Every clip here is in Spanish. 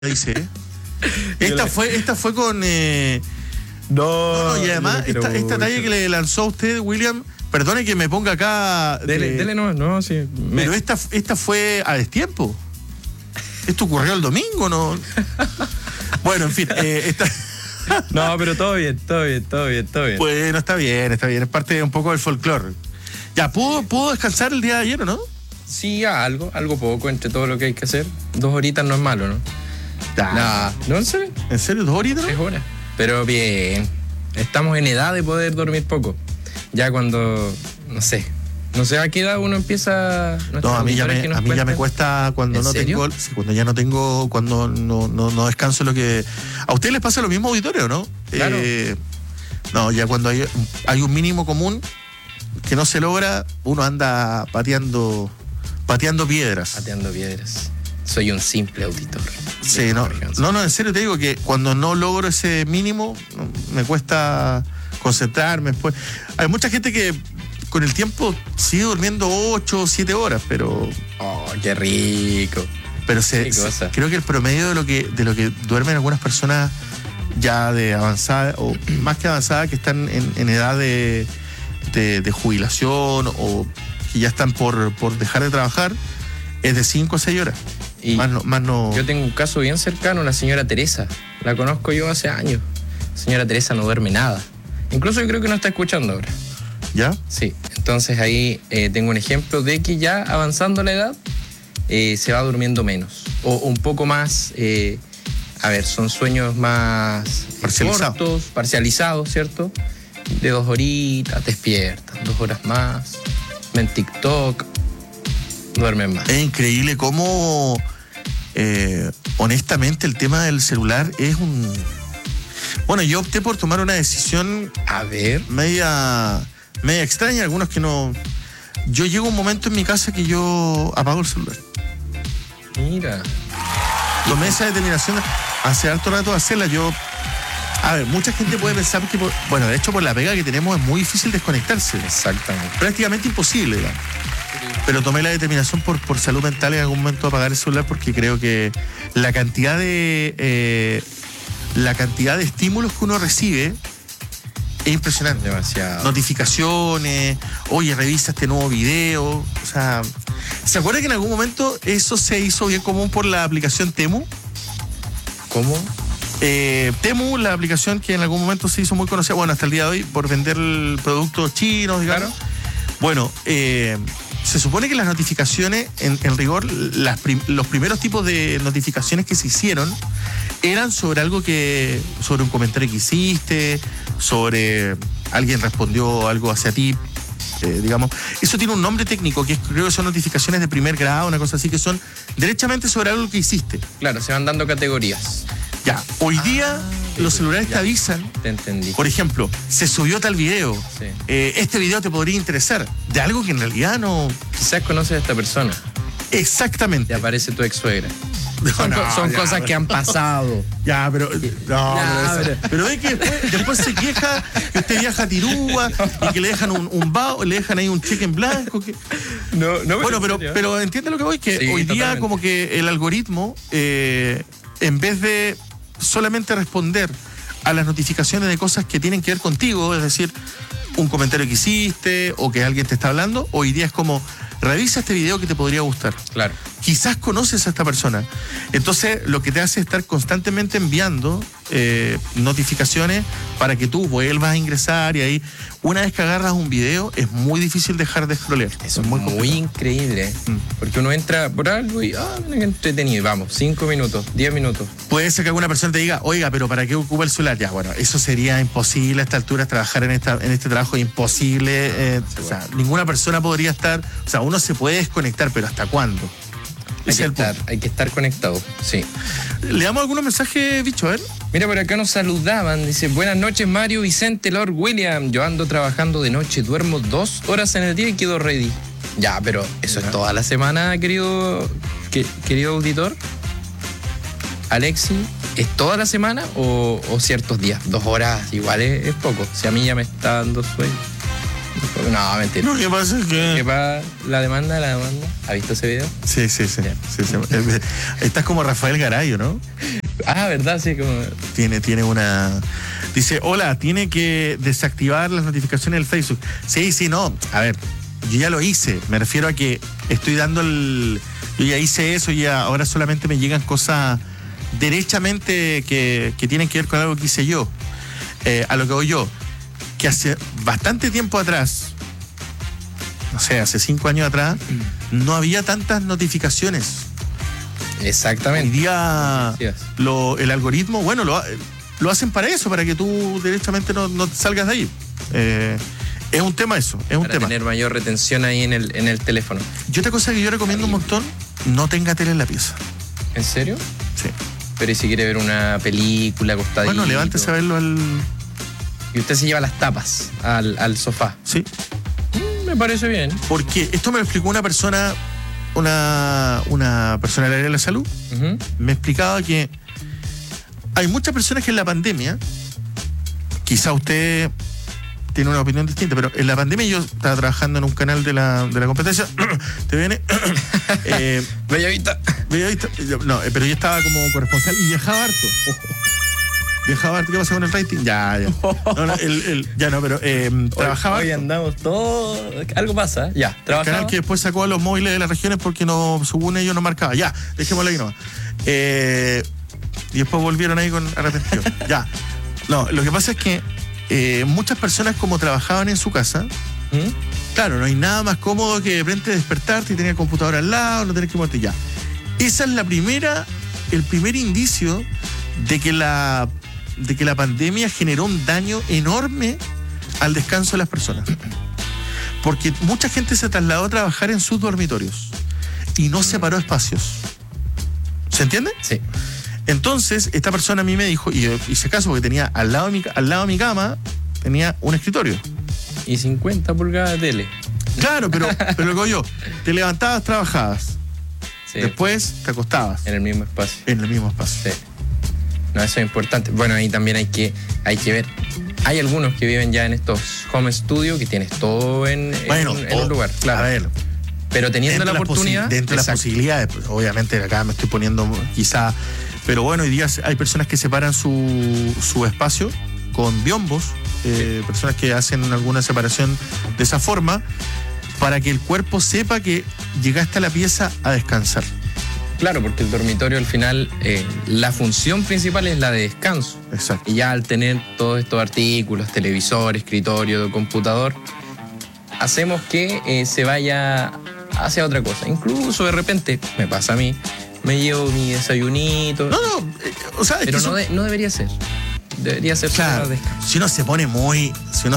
dice. Esta fue con... No, y además, esta talla que le lanzó a usted, William, perdone que me ponga acá... Dele no, sí. Pero esta fue a destiempo. Esto ocurrió el domingo, ¿no? Bueno, en fin, No, pero todo bien. Bueno, está bien. Es parte un poco del folclore. Ya, ¿pudo descansar el día de ayer o no? Sí, algo poco entre todo lo que hay que hacer. 2 horitas no es malo, ¿no? No, ¿en serio? ¿En serio? 2 horitas? 3 horas. Pero bien, estamos en edad de poder dormir poco. Ya cuando, no sé a qué edad uno empieza... No, a mí ya me cuesta cuando no tengo... Cuando ya no tengo, cuando no descanso lo que... ¿A ustedes les pasa lo mismo, auditorio, no? Claro. No, ya cuando hay un mínimo común que no se logra, uno anda pateando piedras. Pateando piedras. Soy un simple auditor. Sí, no, en serio te digo que cuando no logro ese mínimo, me cuesta concentrarme. Después. Hay mucha gente que con el tiempo sigue durmiendo 8 o 7 horas, pero... ¡Oh, qué rico! Pero creo que el promedio de lo que duermen algunas personas ya de avanzada, o más que avanzada, que están en edad de jubilación o que ya están por dejar de trabajar, es de 5 a 6 horas. Y más no. Yo tengo un caso bien cercano, la señora Teresa. La conozco yo hace años. La señora Teresa no duerme nada. Incluso yo creo que no está escuchando ahora. ¿Ya? Sí. Entonces ahí tengo un ejemplo de que ya avanzando la edad se va durmiendo menos. O un poco más... son sueños más cortos, parcializados, ¿cierto? De 2 horitas, despiertan 2 horas más. Ven TikTok, duermen más. Es increíble cómo, honestamente, el tema del celular es un... Bueno, yo opté por tomar una decisión, media extraña, algunos que no... Yo llego a un momento en mi casa que yo apago el celular. Mira. Tomé esa determinación hace harto rato de hacerla. Mucha gente puede pensar que, de hecho, por la pega que tenemos es muy difícil desconectarse. Exactamente. Prácticamente imposible, digamos. Pero tomé la determinación por salud mental en algún momento de apagar el celular, porque creo que la cantidad de estímulos que uno recibe es impresionante. Demasiado. Notificaciones, oye, revisa este nuevo video. O sea, ¿se acuerda que en algún momento eso se hizo bien común por la aplicación Temu? ¿Cómo? Temu, la aplicación que en algún momento se hizo muy conocida, hasta el día de hoy, por vender productos chinos, digamos. Claro. Bueno, se supone que las notificaciones, en rigor, los primeros tipos de notificaciones que se hicieron eran sobre sobre un comentario que hiciste, sobre alguien respondió algo hacia ti, digamos. Eso tiene un nombre técnico, creo que son notificaciones de primer grado, una cosa así, que son derechamente sobre algo que hiciste. Claro, se van dando categorías. Ya, hoy día los celulares te avisan. Te entendí. Por ejemplo, se subió tal video. Sí. Este video te podría interesar. De algo que en realidad no... Quizás conoces a esta persona. Exactamente. Te aparece tu ex suegra. Son cosas que han pasado. Ya, pero... Pero ve que después se queja que usted viaja a Tirúa y que le dejan un bao, le dejan ahí un cheque en blanco. Pero entiende lo que voy, que sí, hoy día totalmente. Como que el algoritmo, en vez de solamente responder a las notificaciones de cosas que tienen que ver contigo, es decir, un comentario que hiciste o que alguien te está hablando, hoy día es como, revisa este video que te podría gustar. Claro. Quizás conoces a esta persona. Entonces, lo que te hace es estar constantemente enviando notificaciones para que tú vuelvas a ingresar, y ahí, una vez que agarras un video, es muy difícil dejar de scrollear. Eso es muy increíble, porque uno entra por algo y, mira qué entretenido, y vamos, 5 minutos, 10 minutos. Puede ser que alguna persona te diga, oiga, pero ¿para qué ocupa el celular? Ya, eso sería imposible a esta altura, trabajar en este trabajo es imposible. Ninguna persona podría estar, uno se puede desconectar, pero ¿hasta cuándo? Hay que estar conectado, sí. ¿Le damos algunos mensajes, bicho? A ver. Mira, por acá nos saludaban. Dice, buenas noches, Mario, Vicente, Lord William. Yo ando trabajando de noche, duermo 2 horas en el día y quedo ready. Ya, pero eso es toda la semana, querido auditor. Alexi, ¿es toda la semana o ciertos días? 2 horas igual es poco. Si a mí ya me está dando sueño. No, mentira. No, ¿qué pasa? ¿Qué pasa? La demanda. ¿Ha visto ese video? Sí. Estás como Rafael Garay, ¿no? Ah, ¿verdad? Sí, como... Tiene una... Dice, hola, tiene que desactivar las notificaciones del Facebook. Sí, no. A ver, yo ya lo hice. Me refiero a que estoy dando yo ya hice eso y ahora solamente me llegan cosas derechamente que tienen que ver con algo que hice yo. A lo que voy yo, que hace bastante tiempo atrás, no sé, hace 5 años atrás, no había tantas notificaciones. Exactamente. Hoy día el algoritmo, bueno, lo hacen para eso, para que tú derechamente no salgas de ahí. Es un tema eso, es un tema. Para tener mayor retención ahí en el teléfono. Y otra cosa que yo recomiendo un montón, no tenga tele en la pieza. ¿En serio? Sí. Pero ¿y si quiere ver una película acostadito? Bueno, levántese a verlo Y usted se lleva las tapas al sofá. Sí. Me parece bien. Porque esto me lo explicó una persona del área de la salud. Uh-huh. Me explicaba que hay muchas personas que en la pandemia, quizá usted tiene una opinión distinta, pero en la pandemia yo estaba trabajando en un canal de la competencia. ¿Te viene? Bellavista. No, pero yo estaba como corresponsal y viajaba harto. Viajaba harto. ¿Qué pasa con el rating? Ya. No, pero trabajaba. Hoy andamos todos. Algo pasa. Ya, trabajaba. El canal que después sacó a los móviles de las regiones porque según ellos no marcaba. Ya, dejémoslo ahí nomás. Y después volvieron ahí con arrepentido. Ya. No, lo que pasa es que muchas personas, como trabajaban en su casa, claro, no hay nada más cómodo que de repente despertarte y tener el computador al lado, no tener que moverte ya. Esa es el primer indicio de que la pandemia generó un daño enorme al descanso de las personas. Porque mucha gente se trasladó a trabajar en sus dormitorios y no separó espacios. ¿Se entiende? Sí. Entonces, esta persona a mí me dijo, y yo hice caso porque tenía al lado de mi cama, tenía un escritorio. Y 50 pulgadas de tele. Claro, pero lo que digo yo, te levantabas, trabajabas. Sí. Después te acostabas. En el mismo espacio. Sí. No, eso es importante. Bueno, ahí también hay que ver. Hay algunos que viven ya en estos home studio que tienes todo en un lugar. Claro. A ver. Pero teniendo la oportunidad. Dentro de las posibilidades, pues, obviamente acá me estoy poniendo quizá. Pero bueno, hoy día hay personas que separan su espacio con biombos, personas que hacen alguna separación de esa forma, para que el cuerpo sepa que llegaste a la pieza a descansar. Claro, porque el dormitorio al final, la función principal es la de descanso. Exacto. Y ya al tener todos estos artículos, televisor, escritorio, computador, hacemos que se vaya hacia otra cosa. Incluso de repente, me pasa a mí, me llevo mi desayunito. O sea, pero no debería ser. Debería ser claro, descanso. Si uno se pone muy.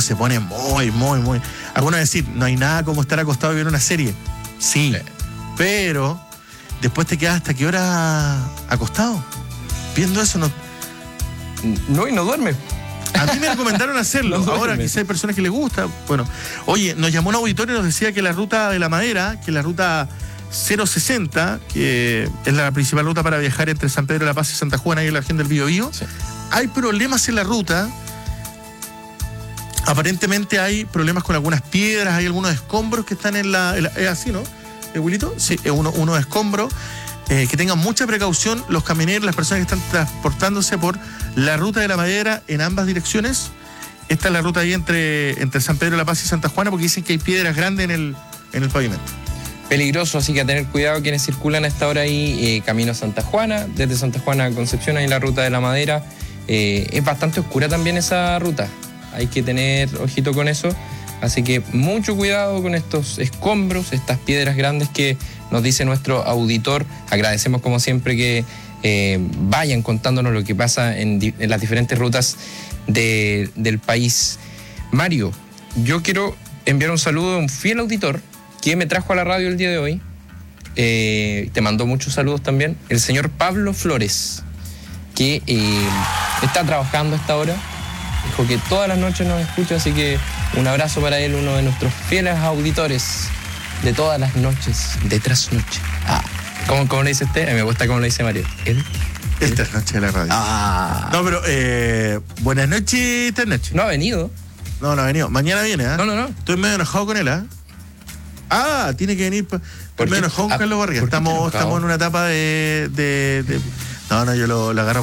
Algunos decir, no hay nada como estar acostado y ver una serie. Sí. Pero después te quedas hasta qué hora acostado. Viendo eso No, y no duerme. A mí me recomendaron hacerlo. Ahora quizá hay personas que les gusta. Bueno, oye, nos llamó un auditorio y nos decía que la ruta de la madera, que la ruta 060, que es la principal ruta para viajar entre San Pedro de la Paz y Santa Juana y en la región del Biobío, sí. Hay problemas en la ruta. Aparentemente hay problemas con algunas piedras, hay algunos escombros que están es así, ¿no? ¿Wilito? Sí, uno escombro. Que tengan mucha precaución los camioneros, las personas que están transportándose por la ruta de la madera en ambas direcciones. Esta es la ruta ahí entre San Pedro de la Paz y Santa Juana, porque dicen que hay piedras grandes en el pavimento. Peligroso, así que a tener cuidado quienes circulan a esta hora ahí, camino a Santa Juana, desde Santa Juana a Concepción, ahí la ruta de la madera. Es bastante oscura también esa ruta, hay que tener ojito con eso, así que mucho cuidado con estos escombros, estas piedras grandes que nos dice nuestro auditor. Agradecemos como siempre que vayan contándonos lo que pasa en las diferentes rutas del país. Mario, yo quiero enviar un saludo a un fiel auditor que me trajo a la radio el día de hoy. Te mandó muchos saludos también. El señor Pablo Flores, que está trabajando a esta hora. Dijo que todas las noches nos escucha, así que un abrazo para él, uno de nuestros fieles auditores de todas las noches, de trasnoche. ¿Cómo le dice usted? A mí me gusta cómo le dice Mario. Esta es noche de la radio. Ah. No, pero buenas noches, esta noche. No ha venido. No ha venido. Mañana viene, ¿ah? No. Estoy medio enojado con él, ¿ah? Tiene que venir. Estoy medio enojado con Carlos Barriga. Estamos en una etapa de. No, yo lo agarro